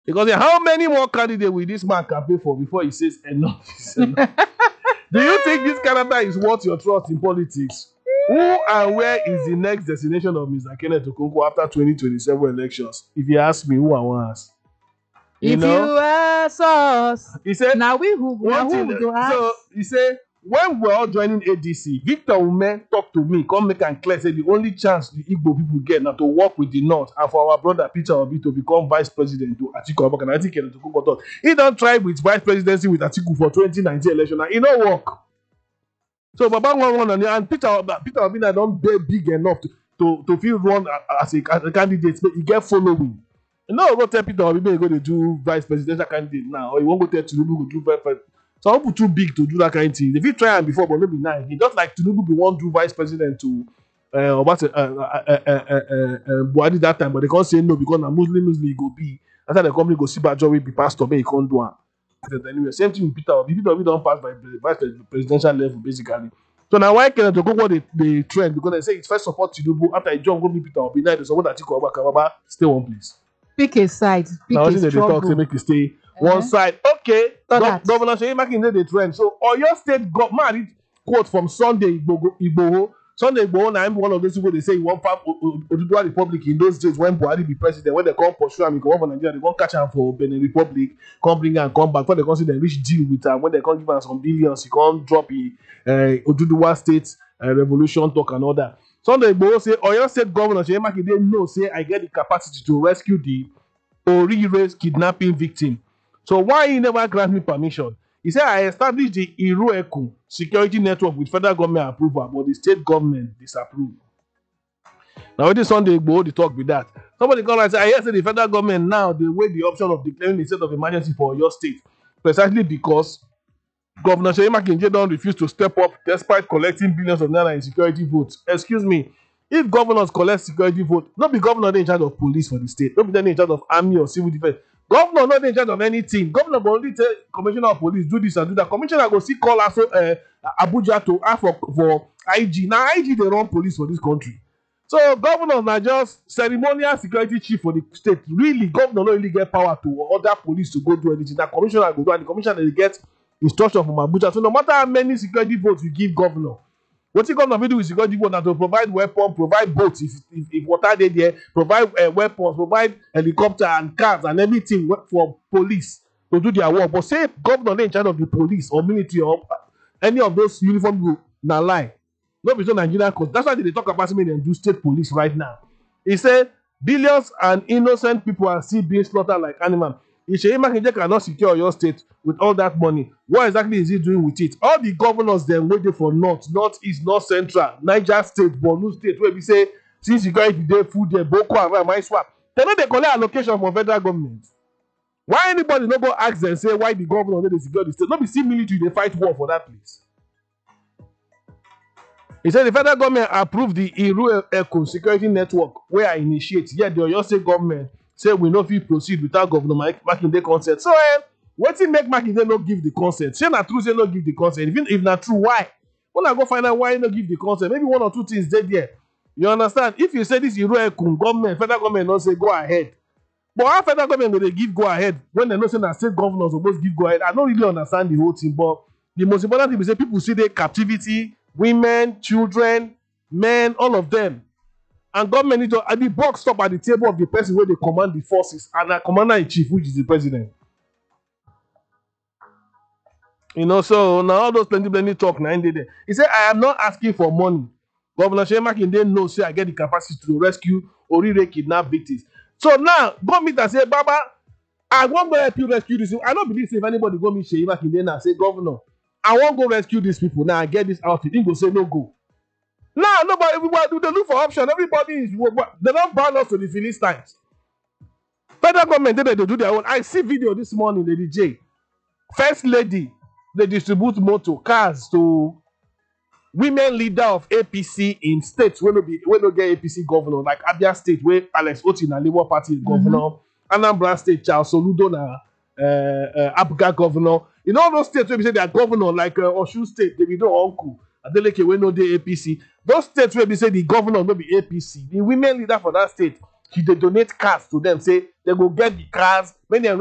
Because how many more candidates will this man campaign for before he says enough is enough? Do you think this Canada is worth your trust in politics? Who and where is the next destination of Mr. Kenneth Okonkwo after 2027 elections? If you ask me, who I want to ask? If you ask us, he said, now who go ask? So he said, when we're all joining ADC, Victor Ume talk to me, come make and clear, say the only chance the Igbo people get now to work with the North and for our brother Peter Obi to become vice president to Atiku Abubakar. And I think Kenneth Okonkwo thought he don't try with vice presidency with Atiku for 2019 election and it don't work. So Baba won and Peter Obi now don't be big enough to feel run as a candidate, but he get following. You know, go tell Peter Obi go to do vice presidential candidate now, or you won't go tell Tinubu go do vice president. Some people too big to do that kind of thing. If you try him before, but maybe now, he just like Tinubu be one do vice president to Buhari that time, but they can't say no because na Muslim he go be. After the company go see Bajo will be pastor, but he can't do it. Anyway, same thing with Peter Obi. Peter Obi don't pass by the vice presidential level basically. So now why Kenneth Okonkwo the trend because they say it's first support Tinubu after he join go meet Peter Obi. Now they support Atiku Abubakar stay one place. Pick a side. Pick now a they talk say make you stay one side. Okay, Governor Seyi Makinde the trend. So Oyo State government quote from Sunday Igboho. Sunday Igboho na one of those people they say he won't farm Oduduwa Republic in those days when Buhari be president. When they come pursue him, he come for Nigeria, they won't catch him for Benin Republic, come bring him and come back. When they come see the rich deal with him, when they come give him some billions, he come drop Oduduwa State revolution talk and all that. Sunday Igboho say Oyo State Governor Seyi Makinde know say I get the capacity to rescue the Orire kidnapping victim. So why he never grant me permission? He said I established the Irueku security network with federal government approval, but the state government disapproved. Now this Sunday Igboho the talk with that. Somebody called and said, I hear say the federal government now they weigh the option of declaring a state of emergency for your state, precisely because Governor Seyi Makinde don't refuse to step up despite collecting billions of naira in security votes. Excuse me. If governors collect security vote, not be governor in charge of police for the state, not be in charge of army or civil defense. Governor not in charge of anything. Governor will only tell commissioner of police do this and do that. Commissioner go see call also Abuja to ask for IG. Now IG they run police for this country. So governors are just ceremonial security chief for the state. Really, governor don't really get power to order police to go do anything. That commissioner go do and the commissioner they get instruction from Abuja. So no matter how many security votes you give governor, what you gonna do is you got to provide weapons, provide boats if water they there, provide weapons, provide helicopter and cars and everything for police to do their work. But say governor in charge of the police or military or any of those uniform group, na lie. No be so Nigerian cause. That's why they talk about me and do state police right now. He said billions and innocent people are still being slaughtered like animals. If Seyi Makinde cannot secure your state with all that money, what exactly is he doing with it? All the governors then waiting for North, East, North Central, Niger State, Borno State, where we say since security dey full there, Boko Haram, ISWAP, they no dey collect allocation from federal government. Why anybody no go ask them say why the governor no dey secure the state? No be see military dey fight war for that place. He said the federal government approved the Irueku security network where I initiate. Yet the Oyo State government say we no fit proceed without Governor Makinde consent. So wetin make Makinde no give the consent? Say na true say no give the consent. If na true, why? When I go find out why no give the consent, maybe one or two things dey there. You understand? If you say this Irueku government, federal government no say go ahead. But how federal government go dey give go ahead when they know say na state governors suppose give go ahead? I don't really understand the whole thing. But the most important thing is say people see the captivity, women, children, men, all of them. And government need to, and the buck stop at the table of the person where they command the forces and a commander-in-chief, which is the president. You know, so now all those plenty talk now in there. He said, I am not asking for money. Governor Seyi Makinde knows say I get the capacity to rescue Orire kidnap victims. So now, go meet and say, Baba, I won't go help you rescue this. I don't believe if anybody go meet Seyi Makinde now say, Governor, I won't go rescue these people. Now I get this outfit. He go say, no go. Now, nobody, they look for option. Everybody is, they don't ban us to the Philistines. Federal government, they do their own. I see video this morning, Lady J. First lady, they distribute motor cars to women leader of APC in states where no get APC governor, like Abia State, where Alex Oti na Labour Party governor, Anambra State, Charles Soludo na Abuja governor. In all those states where we say they are governor, like Osun State, they be no uncle. Adeleke wey no dey APC. Those states where we say the governor no be APC, the women leader for that state he dey donate cars to them say they go get the cars make dem